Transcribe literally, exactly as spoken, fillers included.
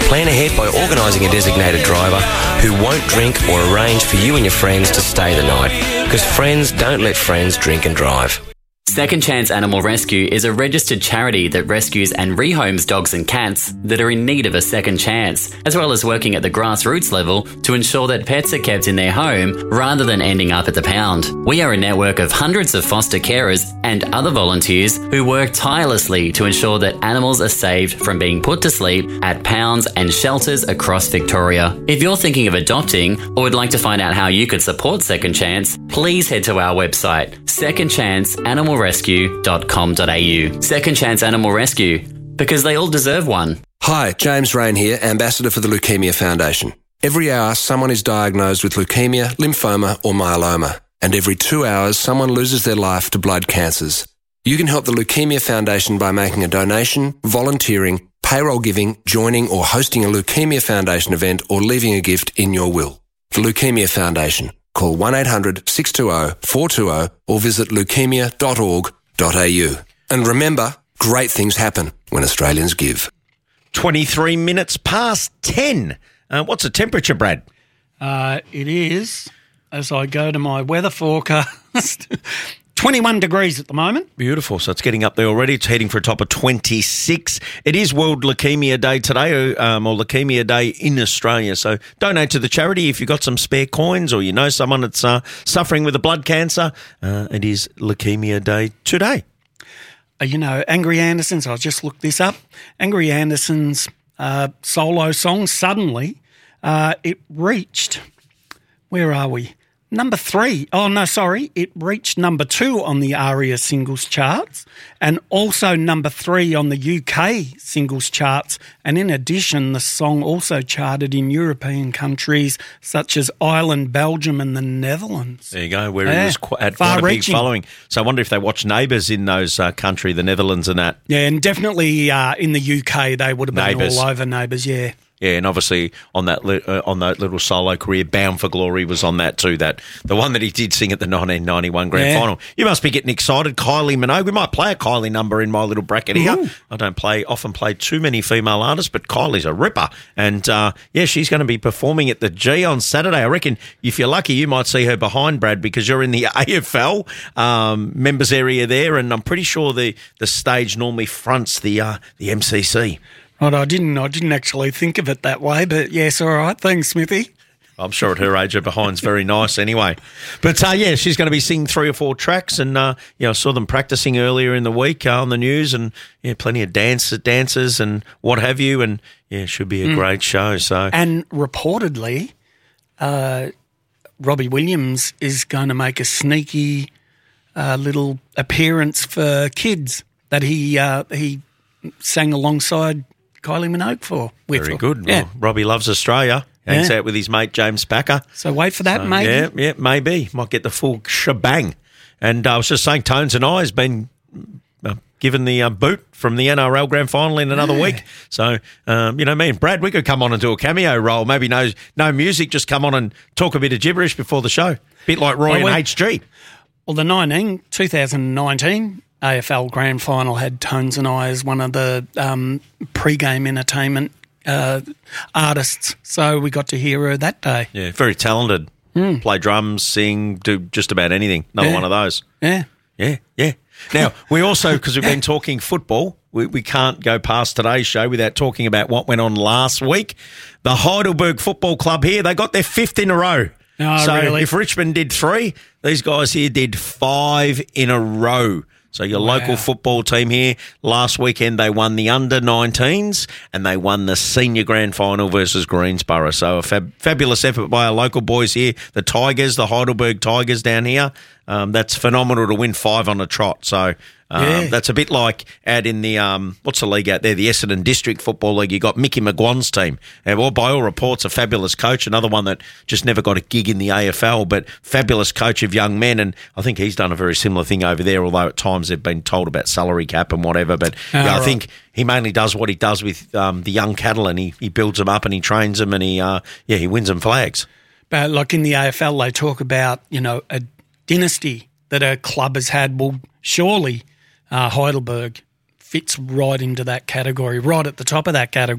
Plan ahead by organising a designated driver who won't drink or arrange for you and your friends to stay the night, because friends don't let friends drink and drive. Second Chance Animal Rescue is a registered charity that rescues and rehomes dogs and cats that are in need of a second chance, as well as working at the grassroots level to ensure that pets are kept in their home rather than ending up at the pound. We are a network of hundreds of foster carers and other volunteers who work tirelessly to ensure that animals are saved from being put to sleep at pounds and shelters across Victoria. If you're thinking of adopting or would like to find out how you could support Second Chance, please head to our website, second chance animal rescue dot com dot a u. Second Chance Animal Rescue, because they all deserve one. Hi, James Rain here, Ambassador for the Leukemia Foundation. Every hour, someone is diagnosed with leukemia, lymphoma or myeloma, and every two hours, someone loses their life to blood cancers. You can help the Leukemia Foundation by making a donation, volunteering, payroll giving, joining or hosting a Leukemia Foundation event or leaving a gift in your will. The Leukemia Foundation. Call one eight hundred six two zero four two zero or visit leukemia dot org dot a u. And remember, great things happen when Australians give. twenty-three minutes past ten. Uh, what's the temperature, Brad? Uh, it is, as I go to my weather forecast, twenty-one degrees at the moment. Beautiful. So it's getting up there already. It's heading for a top of twenty-six. It is World Leukemia Day today, um, or Leukemia Day in Australia. So donate to the charity if you've got some spare coins or you know someone that's uh, suffering with a blood cancer. Uh, it is Leukemia Day today. Uh, you know, Angry Anderson's, I just looked this up, Angry Anderson's uh, solo song, Suddenly, uh, it reached, where are we? Number three. Oh, no, sorry. It reached number two on the ARIA singles charts and also number three on the U K singles charts. And in addition, the song also charted in European countries such as Ireland, Belgium and the Netherlands. There you go, where yeah. it was qu- had quite a big following. So I wonder if they watch Neighbours in those uh, country, the Netherlands and that. Yeah, and definitely uh, in the U K they would have been Neighbours. all over Neighbours, yeah. Yeah, and obviously on that li- uh, on that little solo career, Bound for Glory was on that too. That the one that he did sing at the nineteen ninety-one Grand yeah. Final. You must be getting excited, Kylie Minogue. We might play a Kylie number in my little bracket here. Ooh. I don't play often play too many female artists, but Kylie's a ripper, and uh, yeah, she's going to be performing at the G on Saturday. I reckon if you're lucky, you might see her behind Brad because you're in the A F L um, members area there, and I'm pretty sure the the stage normally fronts the uh, the M C C. Right, I didn't. I didn't actually think of it that way, but yes, all right. Thanks, Smithy. I'm sure at her age, her behind's very nice anyway. But, uh, yeah, she's going to be singing three or four tracks, and, uh, you know, I saw them practising earlier in the week uh, on the news, and, yeah, plenty of dance, dancers and what have you, and, yeah, it should be a mm. great show. So, And reportedly, uh, Robbie Williams is going to make a sneaky uh, little appearance for kids that he uh, he sang alongside Kylie Minogue for. With Very her. good. Yeah. Well, Robbie loves Australia. Hangs yeah. out with his mate James Packer. So wait for that, so, maybe. Yeah, yeah, maybe. Might get the full shebang. And uh, I was just saying, Tones and I has been uh, given the uh, boot from the N R L Grand Final in another yeah. week. So, um, you know, me and Brad, we could come on and do a cameo role. Maybe no no music, just come on and talk a bit of gibberish before the show. Bit like Roy well, and H G. Well, the nineteen, twenty nineteen A F L Grand Final had Tones and I as one of the um, pre-game entertainment uh, artists, so we got to hear her that day. Yeah, very talented. Mm. Play drums, sing, do just about anything. Another yeah. one of those. Yeah. Yeah, yeah. Now, we also, because we've been talking football, we, we can't go past today's show without talking about what went on last week. The Heidelberg Football Club here, they got their fifth in a row. Oh, so really? if Richmond did three, these guys here did five in a row. So your wow. local football team here, last weekend they won the under nineteens and they won the senior grand final versus Greensborough. So a fab- fabulous effort by our local boys here, the Tigers, the Heidelberg Tigers down here. Um, that's phenomenal to win five on a trot. So um, yeah. that's a bit like out in the, um, what's the league out there, the Essendon District Football League. You got Mickey McGuan's team. And well, by all reports, a fabulous coach, another one that just never got a gig in the A F L, but fabulous coach of young men. And I think he's done a very similar thing over there, although at times they've been told about salary cap and whatever. But oh, yeah, I right. think he mainly does what he does with um, the young cattle, and he, he builds them up and he trains them and he, uh, yeah, he wins them flags. But like in the A F L, they talk about, you know, a dynasty that a club has had. Well, surely uh, Heidelberg fits right into that category, right at the top of that category.